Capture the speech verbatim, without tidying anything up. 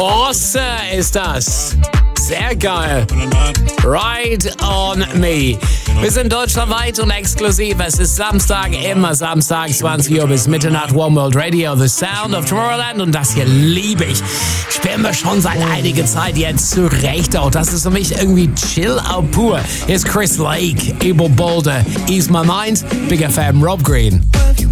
Hosse ist das. Sehr geil. Ride on Me. Wir sind deutschlandweit und exklusiv. Es ist Samstag, immer Samstag, zwanzig Uhr bis Mitternacht. One World Radio, The Sound of Tomorrowland. Und das hier liebe ich. Spielen wir schon seit einiger Zeit jetzt zurecht auch. Das ist für mich irgendwie Chill-Out pur. Hier ist Chris Lake, Abel Boulder, Ease My Mind, Big F M, Rob Green.